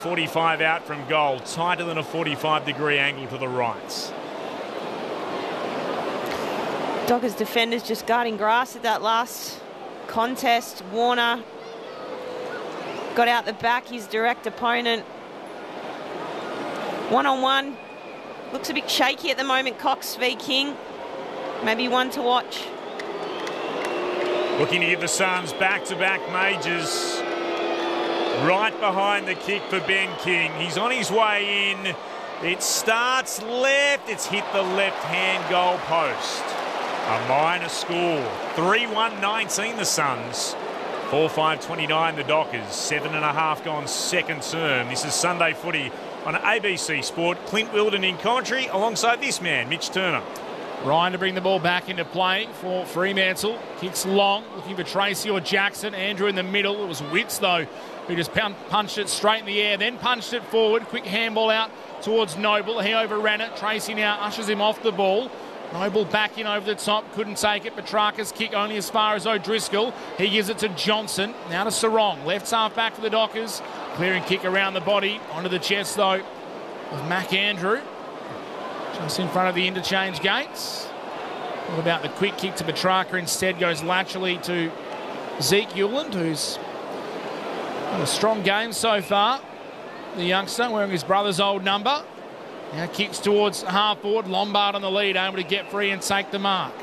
45 out from goal, tighter than a 45-degree angle to the right. Dockers defenders just guarding grass at that last contest. Warner got out the back, his direct opponent. One-on-one. Looks a bit shaky at the moment, Cox v King. Maybe one to watch. Looking to give the Suns back-to-back majors. Right behind the kick for Ben King. He's on his way in. It starts left. It's hit the left-hand goal post. A minor score. 3-1-19 the Suns. 4-5-29 the Dockers. 7.5 gone second term. This is Sunday Footy on ABC Sport. Clint Wilden in commentary alongside this man, Mitch Turner. Ryan to bring the ball back into play for Fremantle. Kicks long, looking for Tracy or Jackson. Andrew in the middle. It was Witts, though, who just punched it straight in the air, then punched it forward. Quick handball out towards Noble. He overran it. Tracy now ushers him off the ball. Noble back in over the top. Couldn't take it. Petrarca's kick only as far as O'Driscoll. He gives it to Johnson. Now to Sarong. Left half back for the Dockers. Clearing kick around the body. Onto the chest, though, of Mac Andrew. Just in front of the interchange gates. What about the quick kick to Petrarca? Instead goes laterally to Zeke Hewland, who's had a strong game so far. The youngster wearing his brother's old number. Now kicks towards half forward. Lombard on the lead, able to get free and take the mark.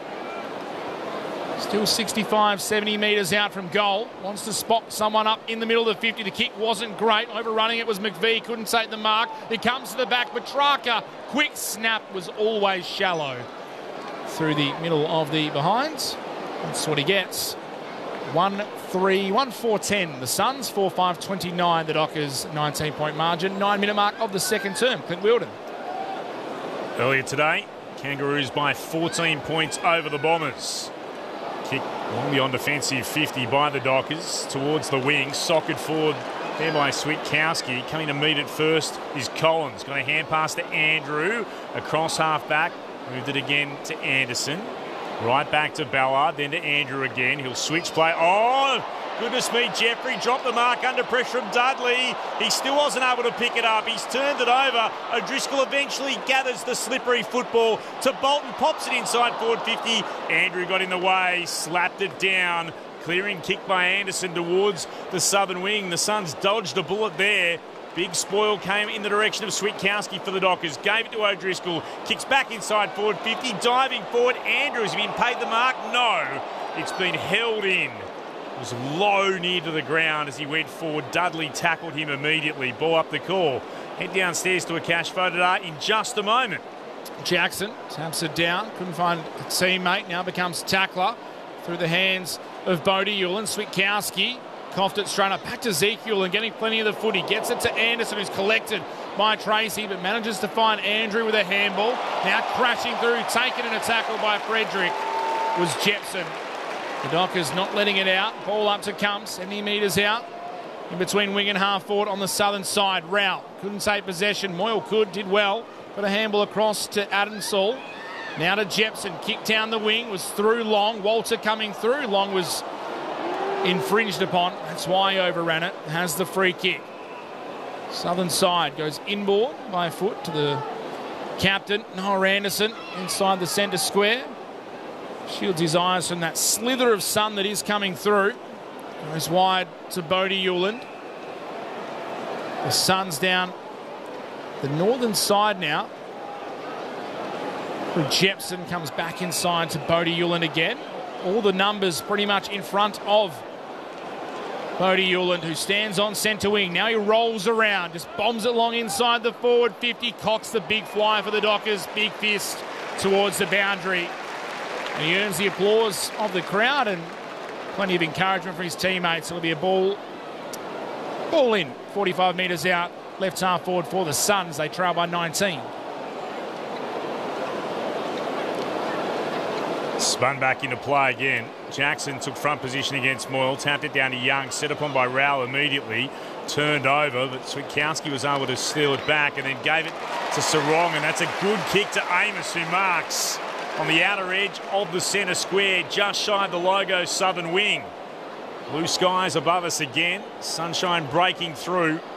Still 65, 70 metres out from goal. Wants to spot someone up in the middle of the 50. The kick wasn't great. Overrunning it was McVie. Couldn't take the mark. He comes to the back. Petrarca. Quick snap was always shallow. Through the middle of the behinds. That's what he gets. 1-4-10. The Suns, 4-5-29. The Dockers, 19-point margin. 9-minute mark of the second term. Clint Wilden. Earlier today, Kangaroos by 14 points over the Bombers. Kick along the on-defensive 50 by the Dockers towards the wing. Socked forward there by Switkowski. Coming to meet it first is Collins. Got a hand pass to Andrew. Across half-back. Moved it again to Anderson. Right back to Ballard, then to Andrew again. He'll switch play. Oh, goodness me, Jeffrey dropped the mark under pressure from Dudley. He still wasn't able to pick it up. He's turned it over. O'Driscoll eventually gathers the slippery football to Bolton, pops it inside forward 50. Andrew got in the way, slapped it down. Clearing kick by Anderson towards the southern wing. The Suns dodged a bullet there. Big spoil came in the direction of Switkowski for the Dockers. Gave it to O'Driscoll. Kicks back inside forward 50. Diving forward. Andrews has been paid the mark. No. It's been held in. It was low near to the ground as he went forward. Dudley tackled him immediately. Ball up the call. Head downstairs to a cash photo in just a moment. Jackson taps it down. Couldn't find a teammate. Now becomes tackler through the hands of Bodie Hewland. Switkowski coughed it straight up back to Ezekiel and getting plenty of the footy. Gets it to Anderson, who's collected by Tracy, but manages to find Andrew with a handball. Now crashing through, taken in a tackle by Frederick was Jepson. The Dockers not letting it out. Ball up to Cumps, 70 metres out. In between wing and half forward on the southern side. Rowell couldn't take possession. Moyle could, did well. Got a handball across to Adamsall. Now to Jepson, kicked down the wing, was through Long. Walter coming through. Long was infringed upon. That's why he overran it. Has the free kick. Southern side goes inboard by foot to the captain, Noah Anderson, inside the centre square. Shields his eyes from that slither of sun that is coming through. Goes wide to Bodie Hewland. The Suns down the northern side now. Jepson comes back inside to Bodie Hewland again. All the numbers pretty much in front of Bodie Hewland, who stands on centre wing. Now he rolls around, just bombs it long inside the forward 50. Cocks the big fly for the Dockers. Big fist towards the boundary. And he earns the applause of the crowd and plenty of encouragement from his teammates. It'll be a ball in, 45 metres out, left half forward for the Suns. They trail by 19. Spun back into play again. Jackson took front position against Moyle, tapped it down to Young, set upon by Rowell immediately, turned over, but Switkowski was able to steal it back and then gave it to Sarong, and that's a good kick to Amos, who marks on the outer edge of the centre square, just shy of the logo southern wing. Blue skies above us again, sunshine breaking through.